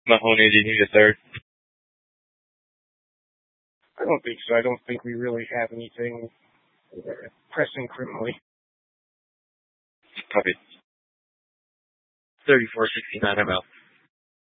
Mahoney, do you need a third? I don't think so. I don't think we really have anything pressing criminally. Copy. 3469, I'm out.